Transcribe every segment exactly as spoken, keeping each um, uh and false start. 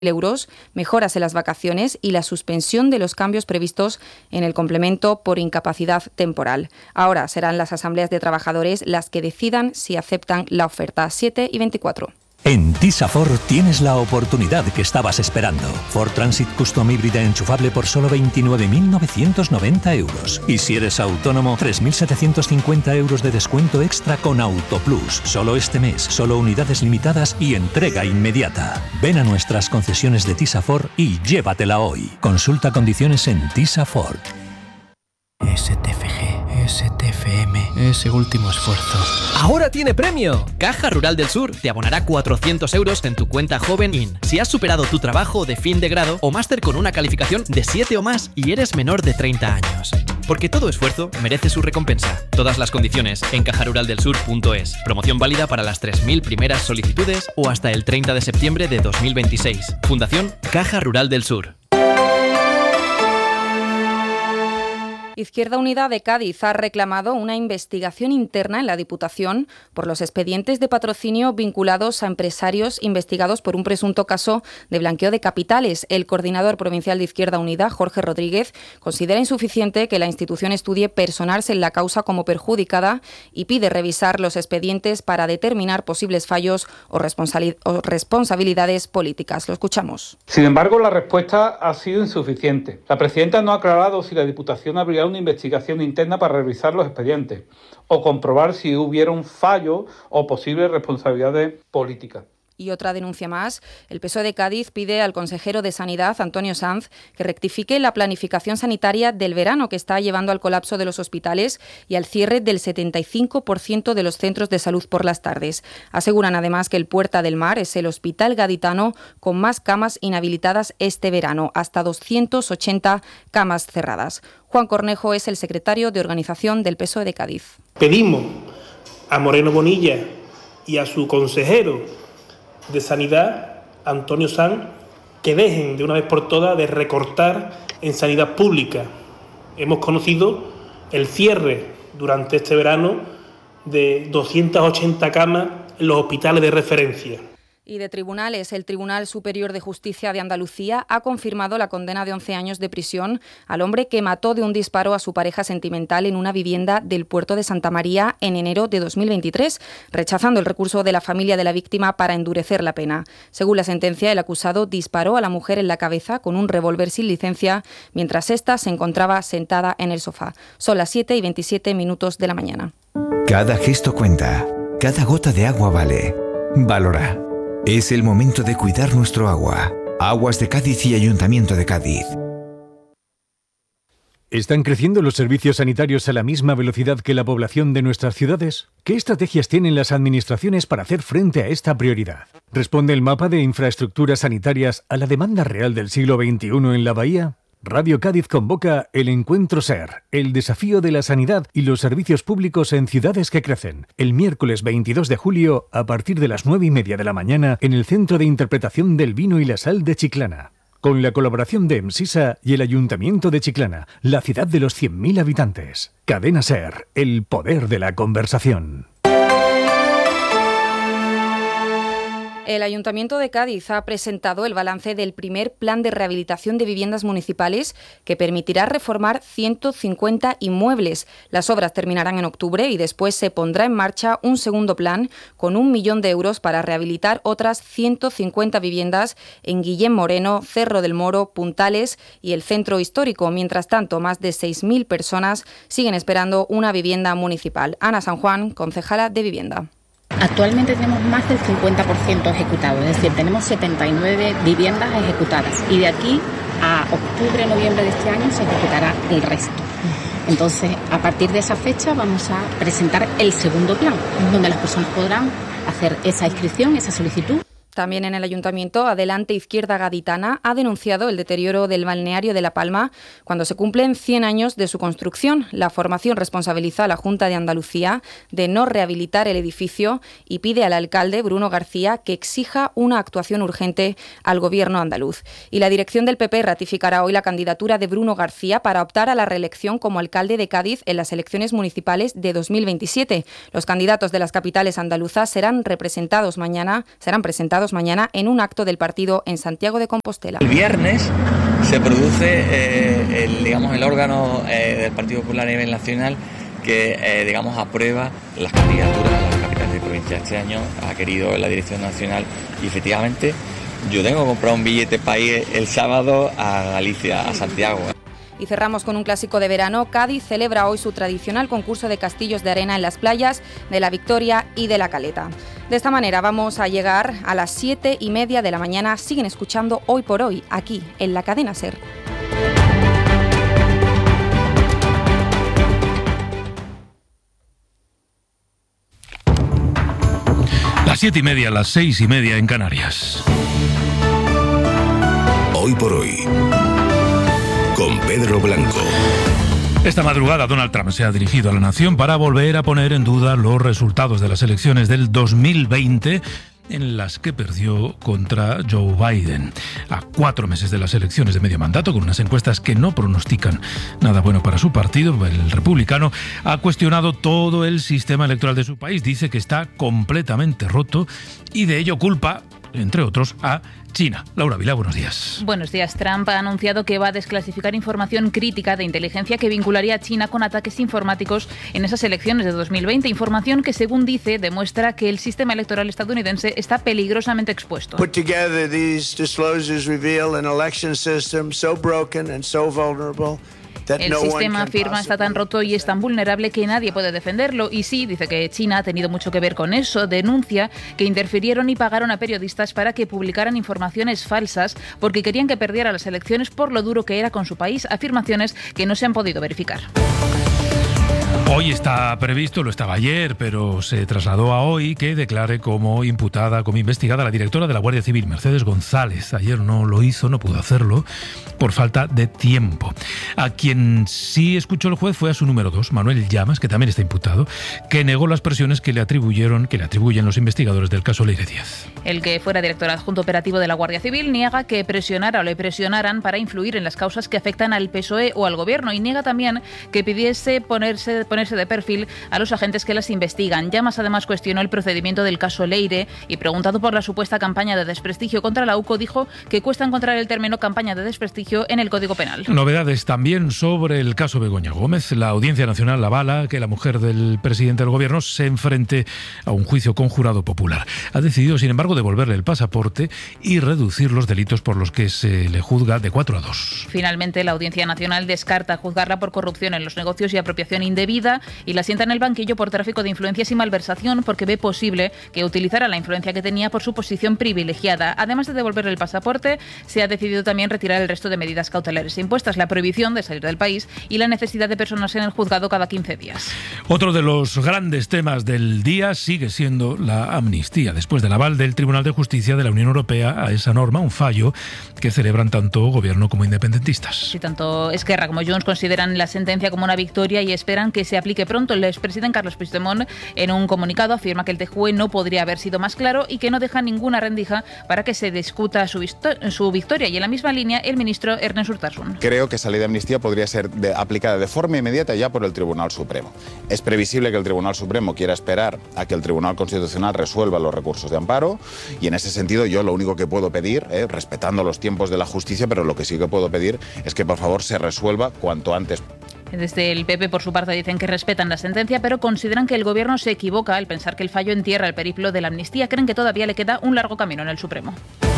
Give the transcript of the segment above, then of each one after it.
euros, mejoras en las vacaciones y la suspensión de los cambios previstos en el complemento por incapacidad temporal. Ahora serán las asambleas de trabajadores las que decidan si aceptan la oferta. siete y veinticuatro. En Tisa Ford tienes la oportunidad que estabas esperando. Ford Transit Custom híbrida enchufable por solo veintinueve mil novecientos noventa euros. Y si eres autónomo, tres mil setecientos cincuenta euros de descuento extra con Auto Plus. Solo este mes, solo unidades limitadas y entrega inmediata. Ven a nuestras concesiones de Tisa Ford y llévatela hoy. Consulta condiciones en Tisa Ford. S T F G, S T F M, ese último esfuerzo. ¡Ahora tiene premio! Caja Rural del Sur te abonará cuatrocientos euros en tu cuenta Joven In si has superado tu trabajo de fin de grado o máster con una calificación de siete o más y eres menor de treinta años. Porque todo esfuerzo merece su recompensa. Todas las condiciones en caja rural del sur punto es. Promoción válida para las tres mil primeras solicitudes o hasta el treinta de septiembre de dos mil veintiséis. Fundación Caja Rural del Sur. Izquierda Unida de Cádiz ha reclamado una investigación interna en la Diputación por los expedientes de patrocinio vinculados a empresarios investigados por un presunto caso de blanqueo de capitales. El coordinador provincial de Izquierda Unida, Jorge Rodríguez, considera insuficiente que la institución estudie personarse en la causa como perjudicada y pide revisar los expedientes para determinar posibles fallos o, responsabili- o responsabilidades políticas. Lo escuchamos. Sin embargo, la respuesta ha sido insuficiente. La presidenta no ha aclarado si la Diputación abrirá una investigación interna para revisar los expedientes o comprobar si hubiera un fallo o posibles responsabilidades políticas. Y otra denuncia más. El P S O E de Cádiz pide al consejero de Sanidad, Antonio Sanz, que rectifique la planificación sanitaria del verano que está llevando al colapso de los hospitales y al cierre del setenta y cinco por ciento de los centros de salud por las tardes. Aseguran además que el Puerta del Mar es el hospital gaditano con más camas inhabilitadas este verano, hasta doscientas ochenta camas cerradas. Juan Cornejo es el secretario de organización del P S O E de Cádiz. Pedimos a Moreno Bonilla y a su consejero de Sanidad, Antonio Sanz, que dejen de una vez por todas de recortar en sanidad pública. Hemos conocido el cierre durante este verano de doscientas ochenta camas en los hospitales de referencia. Y de tribunales, el Tribunal Superior de Justicia de Andalucía ha confirmado la condena de once años de prisión al hombre que mató de un disparo a su pareja sentimental en una vivienda del puerto de Santa María en enero de dos mil veintitrés, rechazando el recurso de la familia de la víctima para endurecer la pena. Según la sentencia, el acusado disparó a la mujer en la cabeza con un revólver sin licencia mientras ésta se encontraba sentada en el sofá. Son las siete y veintisiete minutos de la mañana. Cada gesto cuenta, cada gota de agua vale. Valora. Es el momento de cuidar nuestro agua. Aguas de Cádiz y Ayuntamiento de Cádiz. ¿Están creciendo los servicios sanitarios a la misma velocidad que la población de nuestras ciudades? ¿Qué estrategias tienen las administraciones para hacer frente a esta prioridad? ¿Responde el mapa de infraestructuras sanitarias a la demanda real del siglo veintiuno en la Bahía? Radio Cádiz convoca el Encuentro SER, el desafío de la sanidad y los servicios públicos en ciudades que crecen, el miércoles veintidós de julio a partir de las nueve y media de la mañana en el Centro de Interpretación del Vino y la Sal de Chiclana. Con la colaboración de EMSISA y el Ayuntamiento de Chiclana, la ciudad de los cien mil habitantes. Cadena SER, el poder de la conversación. El Ayuntamiento de Cádiz ha presentado el balance del primer plan de rehabilitación de viviendas municipales que permitirá reformar ciento cincuenta inmuebles. Las obras terminarán en octubre y después se pondrá en marcha un segundo plan con un millón de euros para rehabilitar otras ciento cincuenta viviendas en Guillén Moreno, Cerro del Moro, Puntales y el Centro Histórico. Mientras tanto, más de seis mil personas siguen esperando una vivienda municipal. Ana San Juan, concejala de Vivienda. Actualmente tenemos más del cincuenta por ciento ejecutado, es decir, tenemos setenta y nueve viviendas ejecutadas y de aquí a octubre, noviembre de este año se ejecutará el resto. Entonces, a partir de esa fecha vamos a presentar el segundo plan, donde las personas podrán hacer esa inscripción, esa solicitud. También en el Ayuntamiento, Adelante Izquierda Gaditana ha denunciado el deterioro del balneario de La Palma cuando se cumplen cien años de su construcción. La formación responsabiliza a la Junta de Andalucía de no rehabilitar el edificio y pide al alcalde, Bruno García, que exija una actuación urgente al Gobierno andaluz. Y la dirección del P P ratificará hoy la candidatura de Bruno García para optar a la reelección como alcalde de Cádiz en las elecciones municipales de dos mil veintisiete. Los candidatos de las capitales andaluzas serán representados mañana, serán presentados delegados mañana en un acto del partido en Santiago de Compostela. El viernes se produce eh, el, digamos, el órgano eh, del Partido Popular a nivel nacional que eh, digamos aprueba las candidaturas a las capitales de provincia. Este año ha querido la dirección nacional y efectivamente yo tengo que comprar un billete para ir el sábado a Galicia, a Santiago. Y cerramos con un clásico de verano. Cádiz celebra hoy su tradicional concurso de castillos de arena en las playas de La Victoria y de La Caleta. De esta manera vamos a llegar a las siete y media de la mañana. Siguen escuchando Hoy por Hoy, aquí en la cadena SER. Las siete y media, las seis y media en Canarias. Hoy por Hoy, con Pedro Blanco. Esta madrugada Donald Trump se ha dirigido a la nación para volver a poner en duda los resultados de las elecciones del dos mil veinte, en las que perdió contra Joe Biden. A cuatro meses de las elecciones de medio mandato, con unas encuestas que no pronostican nada bueno para su partido, el republicano ha cuestionado todo el sistema electoral de su país. Dice que está completamente roto y de ello culpa, entre otros, a China. Laura Vilá, buenos días. Buenos días. Trump ha anunciado que va a desclasificar información crítica de inteligencia que vincularía a China con ataques informáticos en esas elecciones de dos mil veinte. Información que, según dice, demuestra que el sistema electoral estadounidense está peligrosamente expuesto. Put together these disclosures reveal an election system so broken and so vulnerable. El sistema, afirma, está tan roto y es tan vulnerable que nadie puede defenderlo. Y sí, dice que China ha tenido mucho que ver con eso. Denuncia que interfirieron y pagaron a periodistas para que publicaran informaciones falsas porque querían que perdiera las elecciones por lo duro que era con su país. Afirmaciones que no se han podido verificar. Hoy está previsto, lo estaba ayer, pero se trasladó a hoy, que declare como imputada, como investigada la directora de la Guardia Civil, Mercedes González. Ayer no lo hizo, no pudo hacerlo, por falta de tiempo. A quien sí escuchó el juez fue a su número dos, Manuel Llamas, que también está imputado, que negó las presiones que le atribuyeron, que le atribuyen los investigadores del caso Leire Díaz. El que fuera director adjunto operativo de la Guardia Civil niega que presionara o le presionaran para influir en las causas que afectan al P S O E o al Gobierno, y niega también que pidiese ponerse, ponerse de perfil a los agentes que las investigan. Llamas además cuestionó el procedimiento del caso Leire y, preguntado por la supuesta campaña de desprestigio contra la U C O, dijo que cuesta encontrar el término campaña de desprestigio en el Código Penal. Novedades también sobre el caso Begoña Gómez. La Audiencia Nacional avala que la mujer del presidente del Gobierno se enfrente a un juicio con jurado popular. Ha decidido, sin embargo, devolverle el pasaporte y reducir los delitos por los que se le juzga de cuatro a dos. Finalmente, la Audiencia Nacional descarta juzgarla por corrupción en los negocios y apropiación indebida y la sienta en el banquillo por tráfico de influencias y malversación, porque ve posible que utilizara la influencia que tenía por su posición privilegiada. Además de devolverle el pasaporte, se ha decidido también retirar el resto de medidas cautelares impuestas, la prohibición de salir del país y la necesidad de personarse en el juzgado cada quince días. Otro de los grandes temas del día sigue siendo la amnistía, después del aval del Tribunal de Justicia de la Unión Europea a esa norma, un fallo que celebran tanto Gobierno como independentistas. Sí, tanto Esquerra como Junts consideran la sentencia como una victoria y esperan que se aplique pronto. El expresidente Carles Puigdemont, en un comunicado, afirma que el T J U E no podría haber sido más claro y que no deja ninguna rendija para que se discuta su, su victoria. Y en la misma línea, el ministro Ernest Urtasun. Creo que esa ley de amnistía podría ser de, aplicada de forma inmediata ya por el Tribunal Supremo. Es previsible que el Tribunal Supremo quiera esperar a que el Tribunal Constitucional resuelva los recursos de amparo, y en ese sentido yo lo único que puedo pedir, eh, respetando los tiempos de la justicia, pero lo que sí que puedo pedir es que por favor se resuelva cuanto antes. Desde el P P, por su parte, dicen que respetan la sentencia, pero consideran que el Gobierno se equivoca al pensar que el fallo entierra el periplo de la amnistía. Creen que todavía le queda un largo camino en el Supremo.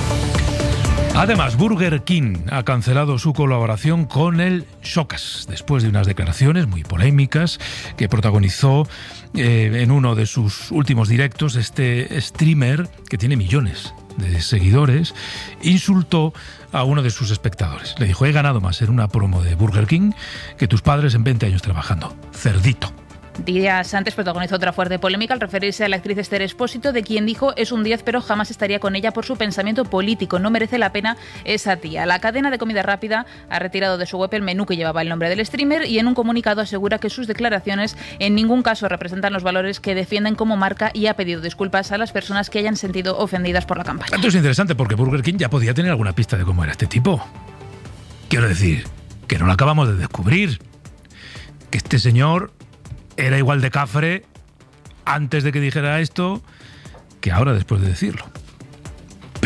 Además, Burger King ha cancelado su colaboración con el Showcase después de unas declaraciones muy polémicas que protagonizó eh, en uno de sus últimos directos. Este streamer, que tiene millones de seguidores, insultó a uno de sus espectadores. Le dijo: he ganado más en una promo de Burger King que tus padres en veinte años trabajando. Cerdito. Días antes protagonizó otra fuerte polémica al referirse a la actriz Esther Expósito, de quien dijo es un diez pero jamás estaría con ella por su pensamiento político. No merece la pena esa tía. La cadena de comida rápida ha retirado de su web el menú que llevaba el nombre del streamer y en un comunicado asegura que sus declaraciones en ningún caso representan los valores que defienden como marca, y ha pedido disculpas a las personas que hayan sentido ofendidas por la campaña. Esto es interesante porque Burger King ya podía tener alguna pista de cómo era este tipo. Quiero decir, que no lo acabamos de descubrir. Que este señor era igual de cafre antes de que dijera esto que ahora después de decirlo.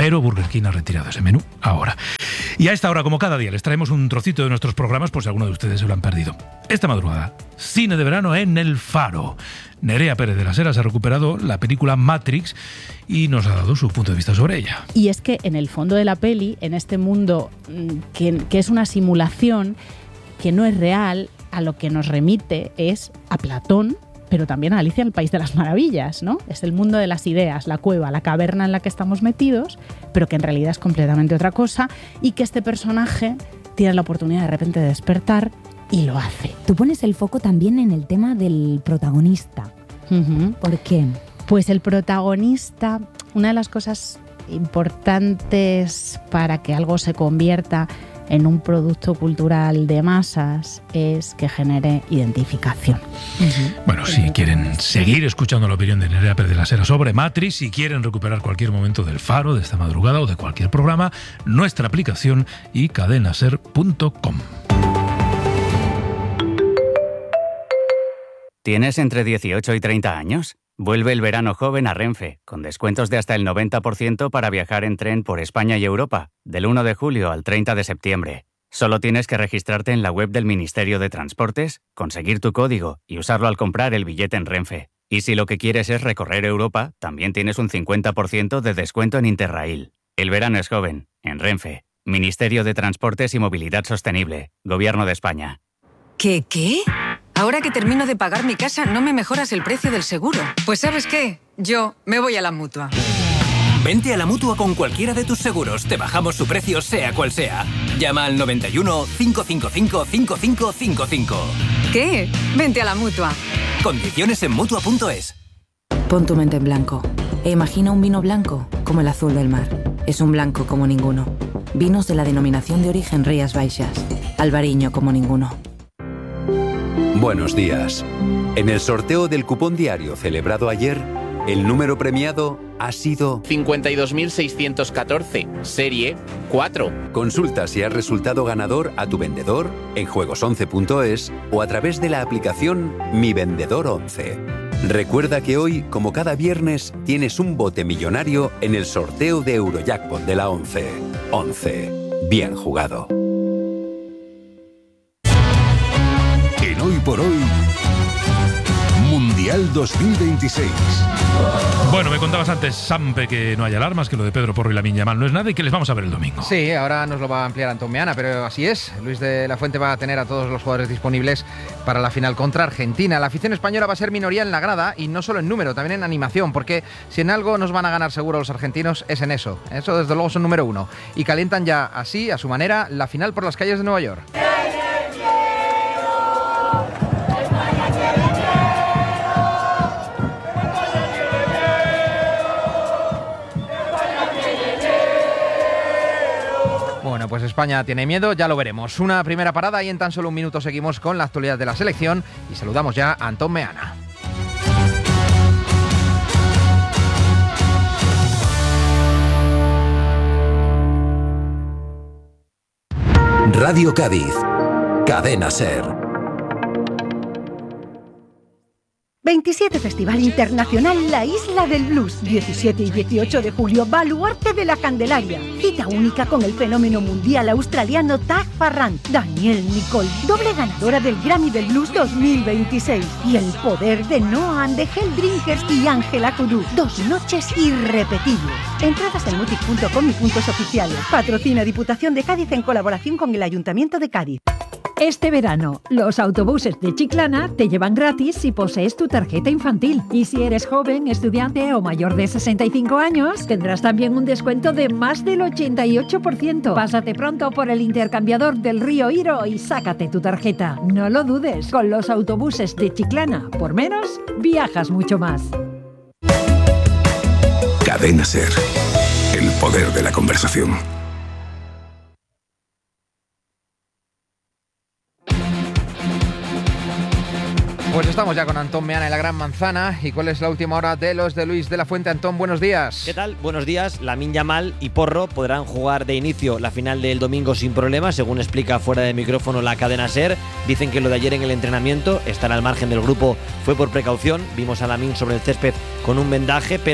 pero Burger King ha retirado ese menú ahora. Y a esta hora, como cada día, les traemos un trocito de nuestros programas por si alguno de ustedes se lo han perdido. Esta madrugada, cine de verano en El Faro. Nerea Pérez de las Heras ha recuperado la película Matrix y nos ha dado su punto de vista sobre ella. Y es que en el fondo de la peli, en este mundo que, que es una simulación, que no es real, a lo que nos remite es a Platón, pero también a Alicia en el País de las Maravillas, ¿no? Es el mundo de las ideas, la cueva, la caverna en la que estamos metidos, pero que en realidad es completamente otra cosa, y que este personaje tiene la oportunidad de repente de despertar y lo hace. Tú pones el foco también en el tema del protagonista. Uh-huh. ¿Por qué? Pues el protagonista, una de las cosas importantes para que algo se convierta en un producto cultural de masas es que genere identificación. Uh-huh. Bueno, si quieren seguir escuchando la opinión de Nerea Pérez de las Heras sobre Matrix, si quieren recuperar cualquier momento del Faro, de esta madrugada o de cualquier programa, nuestra aplicación y cadenaser punto com. ¿Tienes entre dieciocho y treinta años? Vuelve el verano joven a Renfe, con descuentos de hasta el noventa por ciento para viajar en tren por España y Europa, del uno de julio al treinta de septiembre. Solo tienes que registrarte en la web del Ministerio de Transportes, conseguir tu código y usarlo al comprar el billete en Renfe. Y si lo que quieres es recorrer Europa, también tienes un cincuenta por ciento de descuento en Interrail. El verano es joven, en Renfe. Ministerio de Transportes y Movilidad Sostenible, Gobierno de España. ¿Qué, qué? Ahora que termino de pagar mi casa, ¿no me mejoras el precio del seguro? Pues ¿sabes qué? Yo me voy a la Mutua. Vente a la Mutua con cualquiera de tus seguros. Te bajamos su precio sea cual sea. Llama al noventa y uno, cinco cinco cinco, cinco cinco cinco cinco. ¿Qué? Vente a la Mutua. Condiciones en Mutua punto es. Pon tu mente en blanco e imagina un vino blanco como el azul del mar. Es un blanco como ninguno. Vinos de la denominación de origen Rías Baixas. Albariño como ninguno. Buenos días. En el sorteo del cupón diario celebrado ayer, el número premiado ha sido cincuenta y dos mil seiscientos catorce, serie cuatro. Consulta si has resultado ganador a tu vendedor en juegos once punto es o a través de la aplicación Mi Vendedor once. Recuerda que hoy, como cada viernes, tienes un bote millonario en el sorteo de Eurojackpot de la once. once. Bien jugado. En Hoy por Hoy, Mundial dos mil veintiséis. Bueno, me contabas antes, Sampe, que no hay alarmas, que lo de Pedro Porro y Lamine Yamal no es nada y que les vamos a ver el domingo. Sí, ahora nos lo va a ampliar Antón Meana, pero así es. Luis de la Fuente va a tener a todos los jugadores disponibles para la final contra Argentina. La afición española va a ser minoría en la grada y no solo en número, también en animación, porque si en algo nos van a ganar seguro los argentinos es en eso. Eso desde luego son número uno. Y calientan ya así, a su manera, la final por las calles de Nueva York. Bueno, pues España tiene miedo, ya lo veremos. Una primera parada y en tan solo un minuto seguimos con la actualidad de la selección y saludamos ya a Antón Meana. Radio Cádiz, Cadena Ser. veintisiete Festival Internacional La Isla del Blues, diecisiete y dieciocho de julio, Baluarte de la Candelaria. Cita única con el fenómeno mundial australiano Tag Farran, Daniel Nicole, doble ganadora del Grammy del Blues dos mil veintiséis. Y el poder de Noah and the Hell Drinkers y Ángela Kudú. Dos noches irrepetibles. Entradas en mutic punto com y puntos oficiales. Patrocina Diputación de Cádiz en colaboración con el Ayuntamiento de Cádiz. Este verano, los autobuses de Chiclana te llevan gratis si posees tu tarjeta infantil. Y si eres joven, estudiante o mayor de sesenta y cinco años, tendrás también un descuento de más del ochenta y ocho por ciento. Pásate pronto por el intercambiador del Río Iro y sácate tu tarjeta. No lo dudes, con los autobuses de Chiclana, por menos, viajas mucho más. Cadena Ser. El poder de la conversación. Pues estamos ya con Antón Meana en la Gran Manzana. ¿Y cuál es la última hora de los de Luis de la Fuente? Antón, buenos días. ¿Qué tal? Buenos días. Lamine Yamal y Porro podrán jugar de inicio la final del domingo sin problemas, según explica fuera de micrófono la cadena SER. Dicen que lo de ayer en el entrenamiento, estar al margen del grupo, fue por precaución. Vimos a Lamine sobre el césped con un vendaje, pero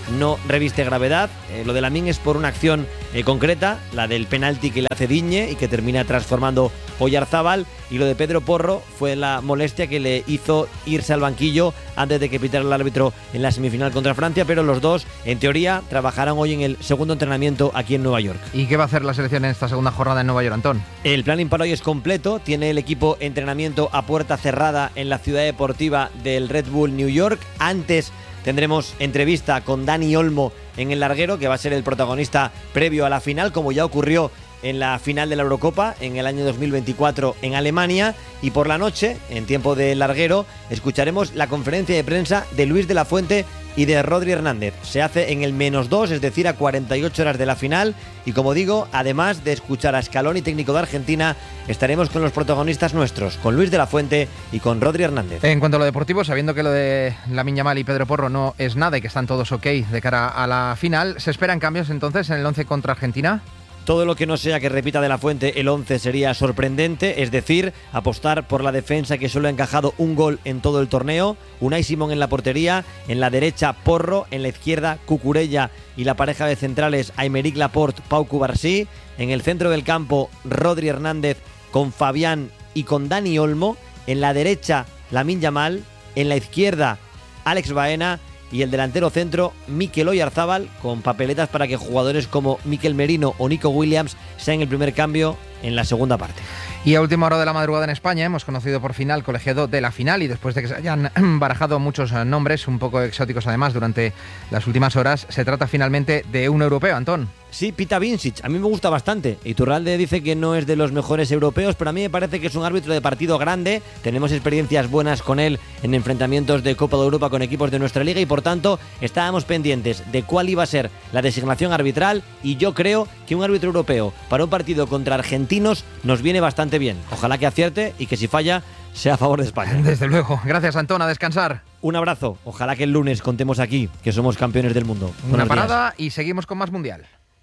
no reviste gravedad. Eh, lo de Lamine es por una acción eh, concreta, la del penalti que le hace Digne y que termina transformando Oyarzábal, y lo de Pedro Porro fue la molestia que le hizo irse al banquillo antes de que pitara el árbitro en la semifinal contra Francia, pero los dos, en teoría, trabajarán hoy en el segundo entrenamiento aquí en Nueva York. ¿Y qué va a hacer la selección en esta segunda jornada en Nueva York, Antón? El planning para hoy es completo, tiene el equipo entrenamiento a puerta cerrada en la ciudad deportiva del Red Bull New York. Antes tendremos entrevista con Dani Olmo en el larguero, que va a ser el protagonista previo a la final, como ya ocurrió en la final de la Eurocopa en el año dos mil veinticuatro en Alemania. Y por la noche, en tiempo de larguero, escucharemos la conferencia de prensa de Luis de la Fuente y de Rodri Hernández. Se hace en el menos dos, es decir, a cuarenta y ocho horas de la final. Y como digo, además de escuchar a Scaloni, técnico de Argentina, estaremos con los protagonistas nuestros, con Luis de la Fuente y con Rodri Hernández. En cuanto a lo deportivo, sabiendo que lo de Lamine Yamal y Pedro Porro no es nada y que están todos ok de cara a la final, ¿se esperan cambios entonces en el once contra Argentina? Todo lo que no sea que repita de la Fuente el once sería sorprendente, es decir, apostar por la defensa que solo ha encajado un gol en todo el torneo. Unai Simón en la portería, en la derecha Porro, en la izquierda Cucurella y la pareja de centrales Aymeric Laporte, Pau Cubarsí. En el centro del campo Rodri Hernández con Fabián y con Dani Olmo. En la derecha Lamine Yamal, en la izquierda Alex Baena. Y el delantero centro, Mikel Oyarzábal, con papeletas para que jugadores como Mikel Merino o Nico Williams sean el primer cambio en la segunda parte. Y a última hora de la madrugada en España hemos conocido por fin al colegiado de la final, y después de que se hayan barajado muchos nombres, un poco exóticos además, durante las últimas horas, se trata finalmente de un europeo, Antón. Sí, Pita Vincic, a mí me gusta bastante. Iturralde dice que no es de los mejores europeos, pero a mí me parece que es un árbitro de partido grande. Tenemos experiencias buenas con él en enfrentamientos de Copa de Europa con equipos de nuestra liga y por tanto estábamos pendientes de cuál iba a ser la designación arbitral, y yo creo que un árbitro europeo para un partido contra argentinos nos viene bastante bien. Ojalá que acierte y que si falla sea a favor de España. Desde luego. Gracias, Antón. A descansar. Un abrazo. Ojalá que el lunes contemos aquí que somos campeones del mundo. Una parada y seguimos con más Mundial.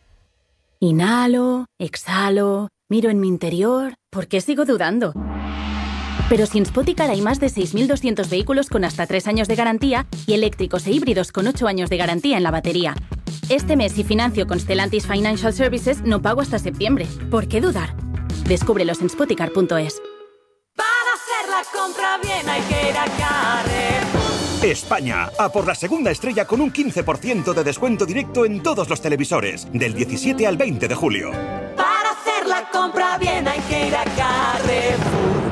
Inhalo, exhalo, miro en mi interior. ¿Por qué sigo dudando? Pero si en Spoticar hay más de seis mil doscientos vehículos con hasta tres años de garantía y eléctricos e híbridos con ocho años de garantía en la batería. Este mes, si financio con Stellantis Financial Services, no pago hasta septiembre. ¿Por qué dudar? Descúbrelos en spoticar punto es. Para hacer la compra bien hay que ir a Carrefour. España, a por la segunda estrella con un quince por ciento de descuento directo en todos los televisores, del diecisiete al veinte de julio. Para hacer la compra bien hay que ir a Carrefour.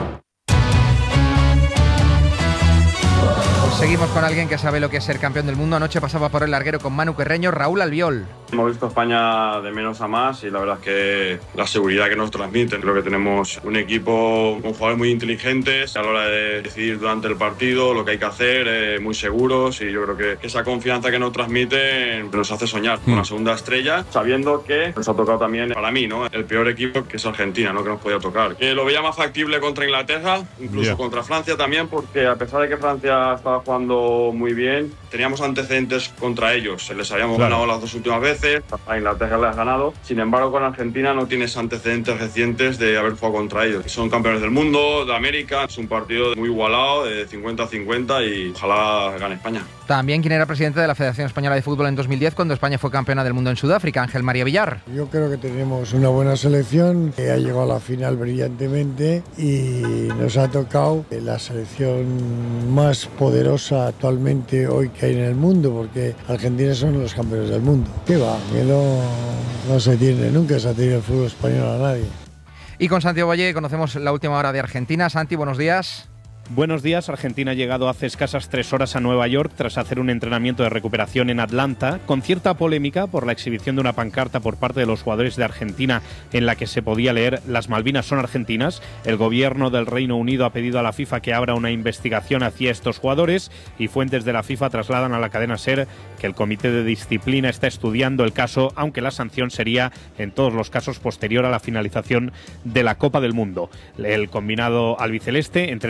Seguimos con alguien que sabe lo que es ser campeón del mundo. Anoche pasaba por el larguero con Manu Carreño, Raúl Albiol. Hemos visto a España de menos a más y la verdad es que la seguridad que nos transmiten. Creo que tenemos un equipo con jugadores muy inteligentes a la hora de decidir durante el partido lo que hay que hacer, eh, muy seguros, y yo creo que esa confianza que nos transmiten nos hace soñar con la segunda estrella, sabiendo que nos ha tocado también, para mí, ¿no?, el peor equipo, que es Argentina, ¿no?, que nos podía tocar. Que lo veía más factible contra Inglaterra, incluso yeah. contra Francia también, porque a pesar de que Francia estaba jugando muy bien, teníamos antecedentes contra ellos. Les habíamos claro. ganado las dos últimas veces, a Inglaterra les has ganado. Sin embargo, con Argentina no tienes antecedentes recientes de haber jugado contra ellos. Son campeones del mundo, de América. Es un partido muy igualado, de cincuenta a cincuenta, y ojalá gane España. También quien era presidente de la Federación Española de Fútbol en dos mil diez, cuando España fue campeona del mundo en Sudáfrica, Ángel María Villar. Yo creo que tenemos una buena selección, que ha llegado a la final brillantemente y nos ha tocado la selección más poderosa actualmente hoy que hay en el mundo, porque Argentina son los campeones del mundo. ¿Qué va? Que no, no se tiene, nunca se ha tenido el fútbol español a nadie. Y con Santiago Valle conocemos la última hora de Argentina. Santi, buenos días. Buenos días. Argentina ha llegado hace escasas tres horas a Nueva York tras hacer un entrenamiento de recuperación en Atlanta, con cierta polémica por la exhibición de una pancarta por parte de los jugadores de Argentina en la que se podía leer "Las Malvinas son argentinas". El gobierno del Reino Unido ha pedido a la FIFA que abra una investigación hacia estos jugadores, y fuentes de la FIFA trasladan a la cadena SER que el Comité de Disciplina está estudiando el caso, aunque la sanción sería en todos los casos posterior a la finalización de la Copa del Mundo. El combinado albiceleste entrena hoy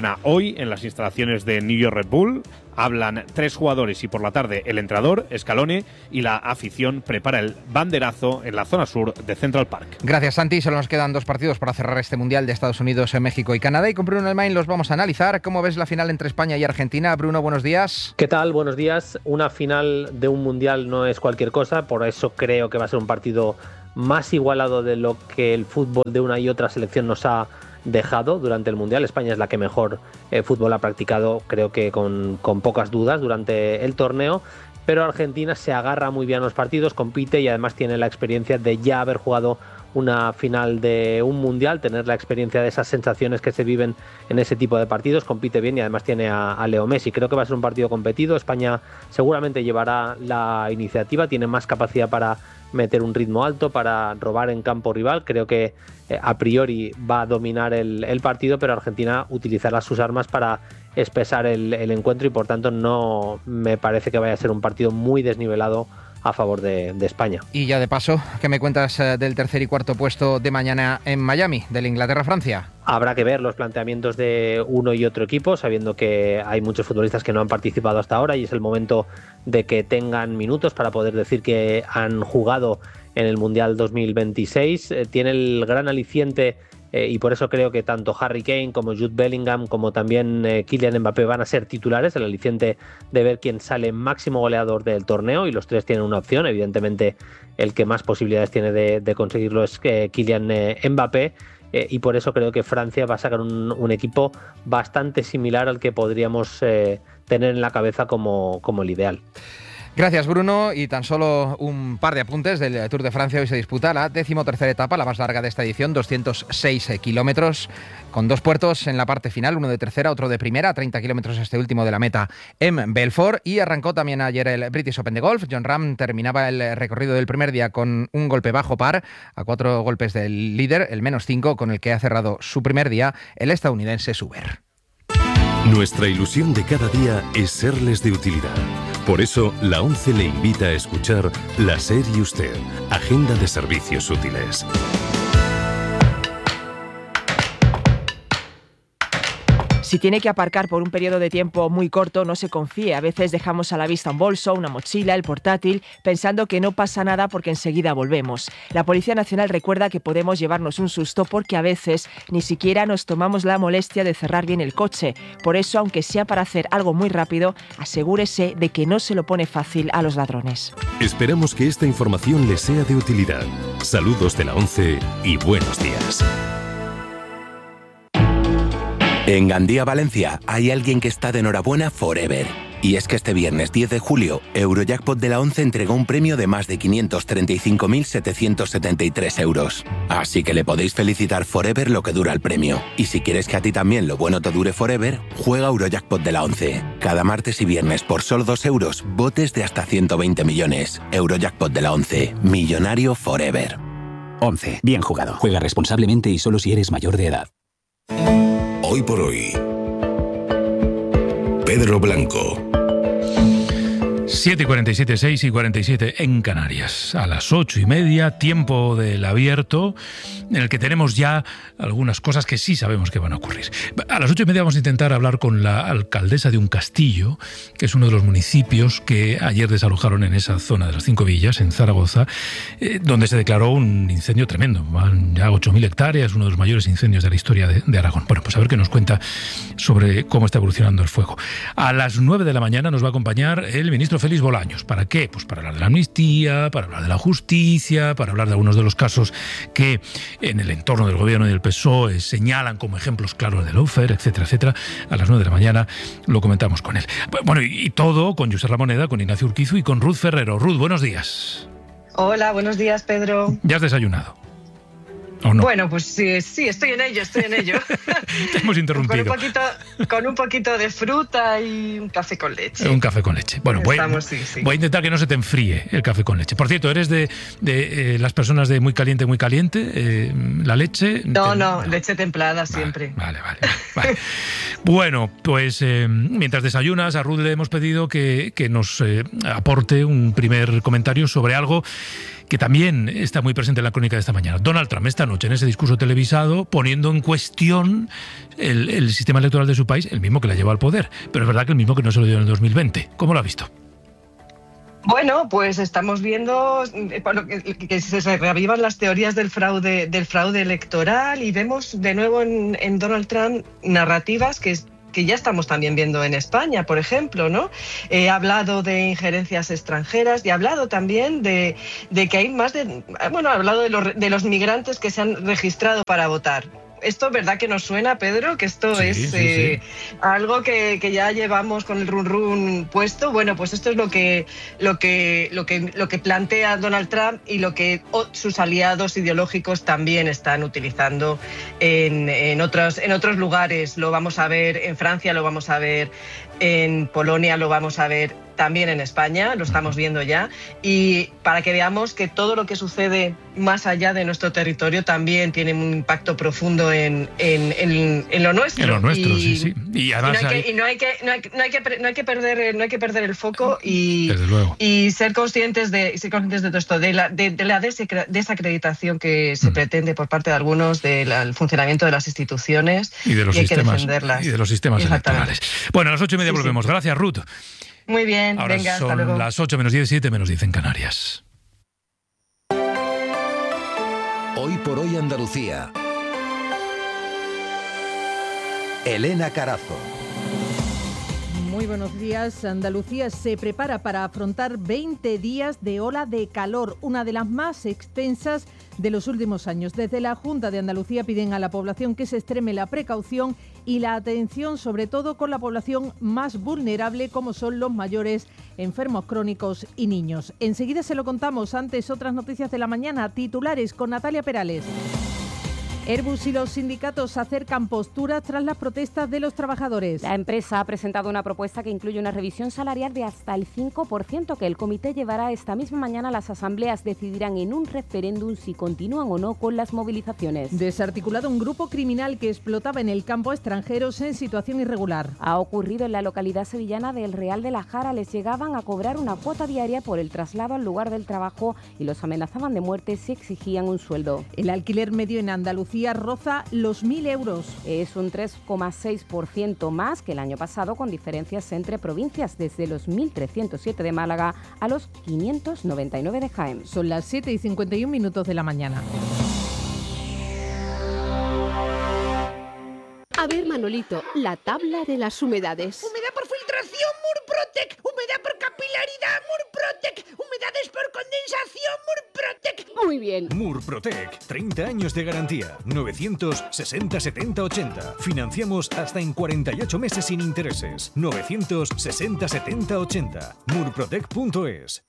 hoy en las instalaciones de New York Red Bull. Hablan tres jugadores y por la tarde el entrenador, Scaloni, y la afición prepara el banderazo en la zona sur de Central Park. Gracias, Santi. Solo nos quedan dos partidos para cerrar este Mundial de Estados Unidos, México y Canadá. Y con Bruno Elmain los vamos a analizar. ¿Cómo ves la final entre España y Argentina? Bruno, buenos días. ¿Qué tal? Buenos días. Una final de un Mundial no es cualquier cosa, por eso creo que va a ser un partido más igualado de lo que el fútbol de una y otra selección nos ha dejado durante el Mundial. España es la que mejor eh, fútbol ha practicado, creo que con, con pocas dudas durante el torneo, pero Argentina se agarra muy bien a los partidos, compite y además tiene la experiencia de ya haber jugado una final de un Mundial, tener la experiencia de esas sensaciones que se viven en ese tipo de partidos, compite bien y además tiene a, a Leo Messi. Creo que va a ser un partido competido. España seguramente llevará la iniciativa, tiene más capacidad para meter un ritmo alto, para robar en campo rival. Creo que eh, a priori va a dominar el, el partido, pero Argentina utilizará sus armas para espesar el, el encuentro y por tanto no me parece que vaya a ser un partido muy desnivelado a favor de, de España. Y ya de paso, ¿qué me cuentas del tercer y cuarto puesto de mañana en Miami, del Inglaterra-Francia? Habrá que ver los planteamientos de uno y otro equipo, sabiendo que hay muchos futbolistas que no han participado hasta ahora y es el momento de que tengan minutos para poder decir que han jugado en el Mundial dos mil veintiséis. Eh, tiene el gran aliciente eh, y por eso creo que tanto Harry Kane como Jude Bellingham como también eh, Kylian Mbappé van a ser titulares, el aliciente de ver quién sale máximo goleador del torneo, y los tres tienen una opción. Evidentemente el que más posibilidades tiene de, de conseguirlo es eh, Kylian eh, Mbappé, eh, y por eso creo que Francia va a sacar un, un equipo bastante similar al que podríamos eh, tener en la cabeza como, como el ideal. Gracias, Bruno. Y tan solo un par de apuntes del Tour de Francia. Hoy se disputa la decimotercera etapa, la más larga de esta edición, doscientos seis kilómetros, con dos puertos en la parte final, uno de tercera, otro de primera, treinta kilómetros este último de la meta en Belfort. Y arrancó también ayer el British Open de golf. Jon Rahm terminaba el recorrido del primer día con un golpe bajo par, a cuatro golpes del líder, el menos cinco, con el que ha cerrado su primer día el estadounidense Suber. Nuestra ilusión de cada día es serles de utilidad. Por eso, la ONCE le invita a escuchar La SER y Usted, Agenda de Servicios Útiles. Si tiene que aparcar por un periodo de tiempo muy corto, no se confíe. A veces dejamos a la vista un bolso, una mochila, el portátil, pensando que no pasa nada porque enseguida volvemos. La Policía Nacional recuerda que podemos llevarnos un susto porque a veces ni siquiera nos tomamos la molestia de cerrar bien el coche. Por eso, aunque sea para hacer algo muy rápido, asegúrese de que no se lo pone fácil a los ladrones. Esperamos que esta información les sea de utilidad. Saludos de la ONCE y buenos días. En Gandía, Valencia, hay alguien que está de enhorabuena forever. Y es que este viernes diez de julio, Eurojackpot de la ONCE entregó un premio de más de quinientos treinta y cinco mil setecientos setenta y tres euros. Así que le podéis felicitar forever lo que dura el premio. Y si quieres que a ti también lo bueno te dure forever, juega Eurojackpot de la ONCE. Cada martes y viernes por solo dos euros, botes de hasta ciento veinte millones. Eurojackpot de la ONCE. Millonario forever. ONCE. Bien jugado. Juega responsablemente y solo si eres mayor de edad. Hoy por hoy, Pedro Blanco. siete y cuarenta y siete, seis y cuarenta y siete en Canarias. A las ocho y media, tiempo del abierto, en el que tenemos ya algunas cosas que sí sabemos que van a ocurrir. A las ocho y media vamos a intentar hablar con la alcaldesa de Uncastillo, que es uno de los municipios que ayer desalojaron en esa zona de las Cinco Villas, en Zaragoza, eh, donde se declaró un incendio tremendo. Van ya ocho mil hectáreas, uno de los mayores incendios de la historia de, de Aragón. Bueno, pues a ver qué nos cuenta sobre cómo está evolucionando el fuego. A las nueve de la mañana nos va a acompañar el ministro Félix Bolaños. ¿Para qué? Pues para hablar de la amnistía, para hablar de la justicia, para hablar de algunos de los casos que en el entorno del gobierno y del P S O E señalan como ejemplos claros de lawfare, etcétera, etcétera. A las nueve de la mañana lo comentamos con él. Bueno, y, y todo con José Ramoneda, con Ignacio Urquizu y con Ruth Ferrero. Ruth, buenos días. Hola, buenos días, Pedro. ¿Ya has desayunado? ¿O no? Bueno, pues sí, sí, estoy en ello, estoy en ello. Te hemos interrumpido. Con un poquito, con un poquito de fruta y un café con leche. Un café con leche. Bueno, voy, Estamos, sí, sí. voy a intentar que no se te enfríe el café con leche. Por cierto, ¿eres de, de eh, las personas de muy caliente, muy caliente? Eh, ¿La leche? No, te... no, leche templada siempre. Vale, vale, vale. vale. Bueno, pues eh, mientras desayunas, a Ruth le hemos pedido que, que nos eh, aporte un primer comentario sobre algo que también está muy presente en la crónica de esta mañana. Donald Trump esta noche noche en ese discurso televisado, poniendo en cuestión el, el sistema electoral de su país, el mismo que la llevó al poder, pero es verdad que el mismo que no se lo dio en el dos mil veinte. ¿Cómo lo ha visto? Bueno, pues estamos viendo bueno, que, que se reavivan las teorías del fraude, del fraude electoral, y vemos de nuevo en, en Donald Trump narrativas que que ya estamos también viendo en España, por ejemplo, ¿no? Eh, ha hablado de injerencias extranjeras y ha hablado también de, de que hay más de... Bueno, ha hablado de los, de los migrantes que se han registrado para votar. Esto, ¿verdad que nos suena, Pedro? Que esto sí, es sí, eh, sí. algo que, que ya llevamos con el run run puesto. Bueno, pues esto es lo que, lo que, lo que, lo que plantea Donald Trump y lo que sus aliados ideológicos también están utilizando en, en, otros, en otros lugares. Lo vamos a ver en Francia, lo vamos a ver en Polonia, lo vamos a ver también en España, lo estamos viendo ya, y para que veamos que todo lo que sucede más allá de nuestro territorio también tiene un impacto profundo en, en, en, en lo nuestro. En lo nuestro, y, sí, sí. Y además y no hay hay... que, y no hay que, no hay, no hay que, no hay que perder, no hay que perder el foco y, Desde luego. y ser conscientes de, ser conscientes de todo esto, de la, de, de la desacreditación que se mm. pretende por parte de algunos del funcionamiento de las instituciones, y de los y hay sistemas, que defenderlas. Y de los sistemas electorales. Bueno, a las ocho y media sí, volvemos. Sí. Gracias, Ruth. Muy bien, ahora venga, son hasta luego. Las ocho menos diez, siete menos diez en Canarias. Hoy por hoy Andalucía. Elena Carazo. Muy buenos días. Andalucía se prepara para afrontar veinte días de ola de calor, una de las más extensas de los últimos años. Desde la Junta de Andalucía piden a la población que se extreme la precaución y la atención, sobre todo con la población más vulnerable, como son los mayores, enfermos crónicos y niños. Enseguida se lo contamos. Antes, otras noticias de la mañana, titulares con Natalia Perales. Airbus y los sindicatos acercan posturas tras las protestas de los trabajadores. La empresa ha presentado una propuesta que incluye una revisión salarial de hasta el cinco por ciento que el comité llevará esta misma mañana. Las asambleas decidirán en un referéndum si continúan o no con las movilizaciones. Desarticulado un grupo criminal que explotaba en el campo a extranjeros en situación irregular. Ha ocurrido en la localidad sevillana del Real de la Jara. Les llegaban a cobrar una cuota diaria por el traslado al lugar del trabajo y los amenazaban de muerte si exigían un sueldo. El alquiler medio en Andalucía roza los mil euros. Es un tres coma seis por ciento más que el año pasado, con diferencias entre provincias, desde los mil trescientos siete de Málaga a los quinientos noventa y nueve de Jaén. Son las siete y cincuenta y un minutos de la mañana. A ver, Manolito, la tabla de las humedades. Humedad por filtración, Murprotec. Humedad por capilaridad, Murprotec. Humedades por condensación, Murprotec. Muy bien. Murprotec, treinta años de garantía. novecientos sesenta setenta ochenta. Financiamos hasta en cuarenta y ocho meses sin intereses. novecientos sesenta setenta ochenta. murprotec punto es.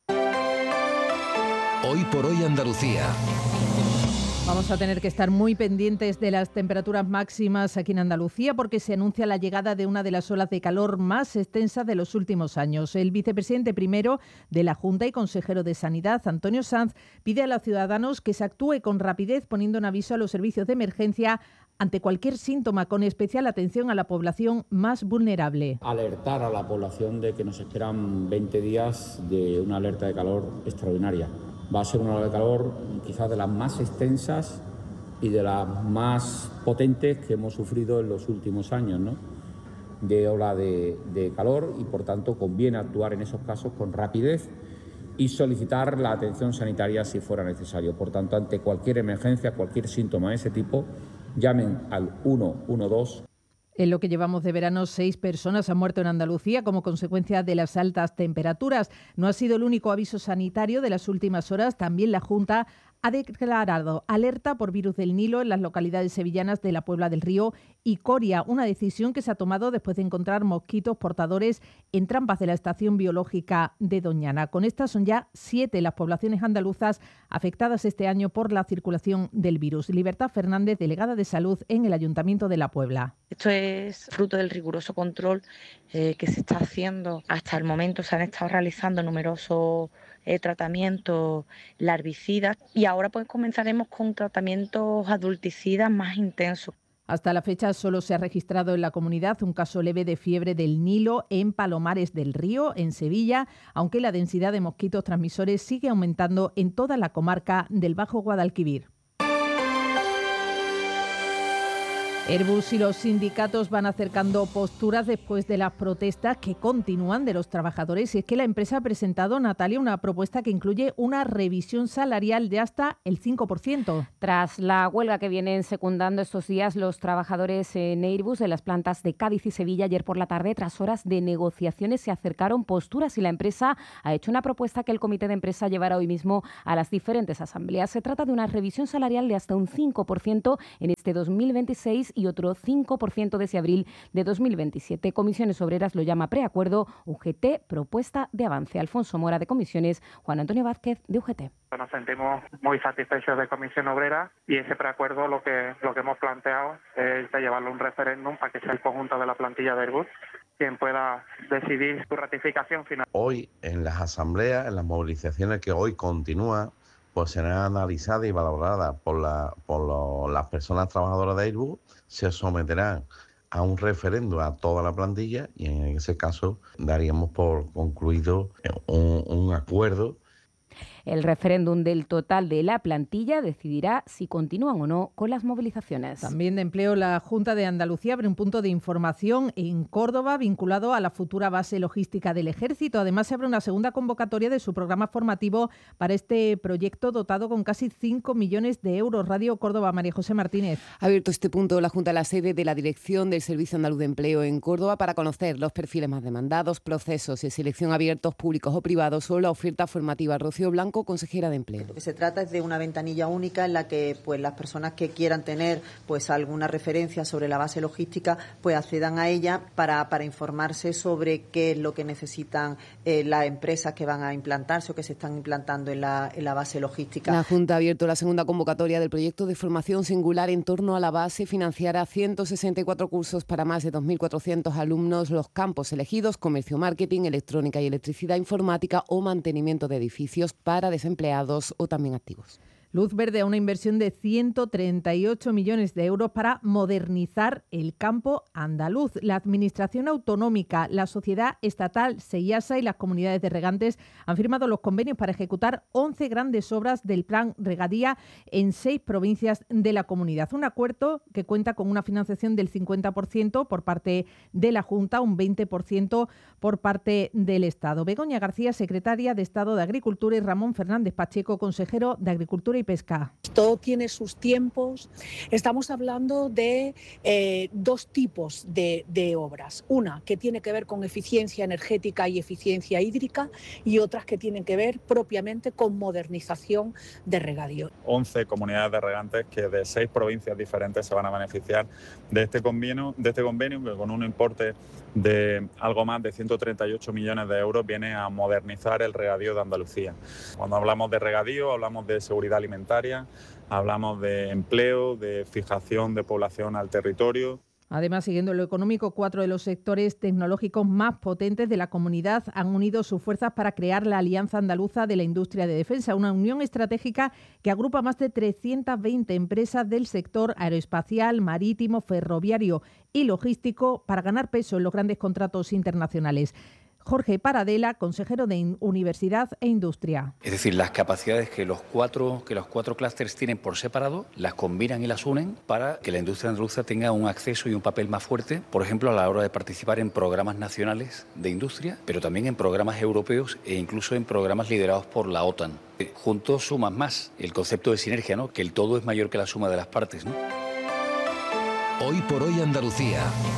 Hoy por hoy Andalucía. Vamos a tener que estar muy pendientes de las temperaturas máximas aquí en Andalucía, porque se anuncia la llegada de una de las olas de calor más extensas de los últimos años. El vicepresidente primero de la Junta y consejero de Sanidad, Antonio Sanz, pide a los ciudadanos que se actúe con rapidez, poniendo en aviso a los servicios de emergencia ante cualquier síntoma, con especial atención a la población más vulnerable. Alertar a la población de que nos esperan veinte días de una alerta de calor extraordinaria. Va a ser una ola de calor quizás de las más extensas y de las más potentes que hemos sufrido en los últimos años, ¿no? De ola de, de calor, y por tanto conviene actuar en esos casos con rapidez y solicitar la atención sanitaria si fuera necesario. Por tanto, ante cualquier emergencia, cualquier síntoma de ese tipo, llamen al uno uno dos. En lo que llevamos de verano, seis personas han muerto en Andalucía como consecuencia de las altas temperaturas. No ha sido el único aviso sanitario de las últimas horas. También la Junta ha declarado alerta por virus del Nilo en las localidades sevillanas de la Puebla del Río y Coria, una decisión que se ha tomado después de encontrar mosquitos portadores en trampas de la estación biológica de Doñana. Con estas son ya siete las poblaciones andaluzas afectadas este año por la circulación del virus. Libertad Fernández, delegada de Salud en el Ayuntamiento de La Puebla. Esto es fruto del riguroso control eh, que se está haciendo. Hasta el momento se han estado realizando numerosos eh, tratamientos larvicidas y ahora pues comenzaremos con tratamientos adulticidas más intensos. Hasta la fecha solo se ha registrado en la comunidad un caso leve de fiebre del Nilo en Palomares del Río, en Sevilla, aunque la densidad de mosquitos transmisores sigue aumentando en toda la comarca del Bajo Guadalquivir. Airbus y los sindicatos van acercando posturas después de las protestas que continúan de los trabajadores. Y es que la empresa ha presentado, Natalia, una propuesta que incluye una revisión salarial de hasta el cinco por ciento. Tras la huelga que vienen secundando estos días los trabajadores en Airbus, en las plantas de Cádiz y Sevilla, ayer por la tarde, tras horas de negociaciones, se acercaron posturas y la empresa ha hecho una propuesta que el comité de empresa llevará hoy mismo a las diferentes asambleas. Se trata de una revisión salarial de hasta un cinco por ciento en este dos mil veintiséis y otro cinco por ciento desde abril de dos mil veintisiete. Comisiones Obreras lo llama preacuerdo, U G T propuesta de avance. Alfonso Mora de Comisiones, Juan Antonio Vázquez de U G T. Nos sentimos muy satisfechos de Comisión Obrera y ese preacuerdo lo que lo que hemos planteado es de llevarlo a un referéndum para que sea el conjunto de la plantilla de Airbus quien pueda decidir su ratificación final. Hoy en las asambleas, en las movilizaciones que hoy continúan, pues serán analizadas y valoradas por, la, por lo, las personas trabajadoras de Airbus, se someterán a un referéndum a toda la plantilla y en ese caso daríamos por concluido un, un acuerdo. El referéndum del total de la plantilla decidirá si continúan o no con las movilizaciones. También de empleo, la Junta de Andalucía abre un punto de información en Córdoba vinculado a la futura base logística del Ejército. Además, se abre una segunda convocatoria de su programa formativo para este proyecto dotado con casi cinco millones de euros. Radio Córdoba, María José Martínez. Ha abierto este punto la Junta a la sede de la Dirección del Servicio Andaluz de Empleo en Córdoba para conocer los perfiles más demandados, procesos de selección abiertos, públicos o privados o la oferta formativa. Rocío Blanco, consejera de Empleo. Lo que se trata es de una ventanilla única en la que pues las personas que quieran tener pues alguna referencia sobre la base logística pues accedan a ella para, para informarse sobre qué es lo que necesitan eh, las empresas que van a implantarse o que se están implantando en la, en la base logística. La Junta ha abierto la segunda convocatoria del proyecto de formación singular en torno a la base. Financiará ciento sesenta y cuatro cursos para más de dos mil cuatrocientos alumnos. Los campos elegidos: comercio, marketing, electrónica y electricidad, informática o mantenimiento de edificios para desempleados o también activos. Luz verde a una inversión de ciento treinta y ocho millones de euros para modernizar el campo andaluz. La Administración Autonómica, la Sociedad Estatal SEIASA y las comunidades de regantes han firmado los convenios para ejecutar once grandes obras del Plan Regadía en seis provincias de la comunidad. Un acuerdo que cuenta con una financiación del cincuenta por ciento por parte de la Junta, un veinte por ciento por parte del Estado. Begoña García, secretaria de Estado de Agricultura, y Ramón Fernández Pacheco, consejero de Agricultura y Pesca. Todo tiene sus tiempos. Estamos hablando de eh, dos tipos de, de obras. Una que tiene que ver con eficiencia energética y eficiencia hídrica y otras que tienen que ver propiamente con modernización de regadío. once comunidades de regantes que de seis provincias diferentes se van a beneficiar de este convenio, de este convenio que con un importe de algo más de ciento treinta y ocho millones de euros viene a modernizar el regadío de Andalucía. Cuando hablamos de regadío hablamos de seguridad alimentaria, hablamos de empleo, de fijación de población al territorio. Además, siguiendo lo económico, cuatro de los sectores tecnológicos más potentes de la comunidad han unido sus fuerzas para crear la Alianza Andaluza de la Industria de Defensa, una unión estratégica que agrupa más de trescientas veinte empresas del sector aeroespacial, marítimo, ferroviario y logístico para ganar peso en los grandes contratos internacionales. Jorge Paradela, consejero de Universidad e Industria. Es decir, las capacidades que los cuatro que los cuatro clústeres tienen por separado, las combinan y las unen para que la industria andaluza tenga un acceso y un papel más fuerte, por ejemplo, a la hora de participar en programas nacionales de industria, pero también en programas europeos e incluso en programas liderados por la OTAN. Juntos suman más, el concepto de sinergia, ¿no? Que el todo es mayor que la suma de las partes, ¿no? Hoy por hoy Andalucía.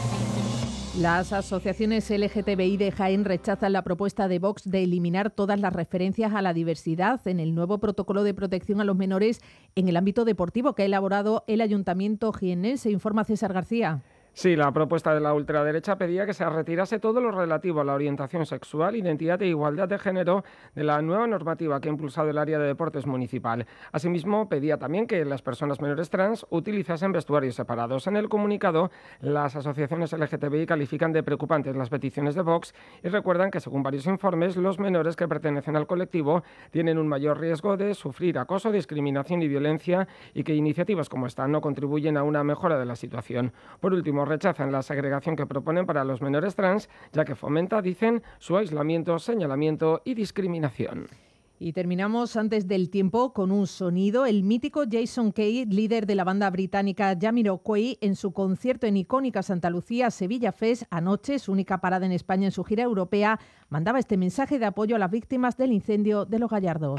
Las asociaciones L G T B I de Jaén rechazan la propuesta de Vox de eliminar todas las referencias a la diversidad en el nuevo protocolo de protección a los menores en el ámbito deportivo que ha elaborado el Ayuntamiento jienense. Informa César García. Sí, la propuesta de la ultraderecha pedía que se retirase todo lo relativo a la orientación sexual, identidad e igualdad de género de la nueva normativa que ha impulsado el área de deportes municipal. Asimismo, pedía también que las personas menores trans utilizasen vestuarios separados. En el comunicado, las asociaciones L G T B I califican de preocupantes las peticiones de Vox y recuerdan que, según varios informes, los menores que pertenecen al colectivo tienen un mayor riesgo de sufrir acoso, discriminación y violencia y que iniciativas como esta no contribuyen a una mejora de la situación. Por último, rechazan la segregación que proponen para los menores trans, ya que fomenta, dicen, su aislamiento, señalamiento y discriminación. Y terminamos antes del tiempo con un sonido. El mítico Jason Kay, líder de la banda británica Jamiroquai, en su concierto en icónica Santa Lucía Sevilla Fest anoche, su única parada en España en su gira europea, mandaba este mensaje de apoyo a las víctimas del incendio de Los Gallardos.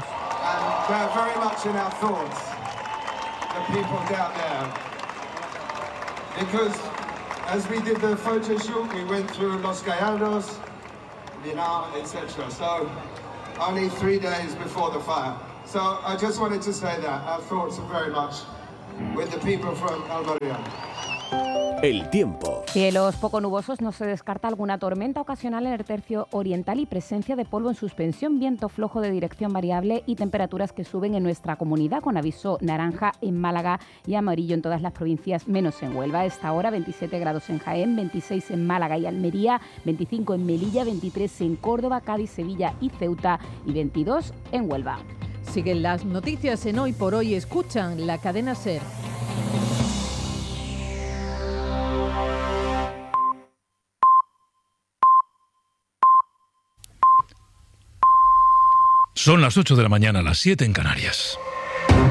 Only three days before the fire. So I just wanted to say that our thoughts are very much with the people from Almería. El tiempo. Cielos poco nubosos, no se descarta alguna tormenta ocasional en el tercio oriental y presencia de polvo en suspensión, viento flojo de dirección variable y temperaturas que suben en nuestra comunidad con aviso naranja en Málaga y amarillo en todas las provincias menos en Huelva. A esta hora veintisiete grados en Jaén, veintiséis en Málaga y Almería, veinticinco en Melilla, veintitrés en Córdoba, Cádiz, Sevilla y Ceuta y veintidós en Huelva. Siguen las noticias en Hoy por Hoy. Escuchan la cadena SER. Son las ocho de la mañana, las siete en Canarias.